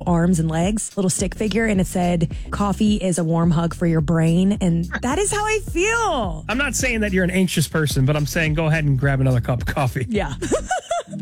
arms and legs, little stick figure, and it said, "Coffee is a warm hug for your brain." And that is how I feel. I'm not saying that you're an anxious person, but I'm saying go ahead and grab another cup of coffee. Yeah.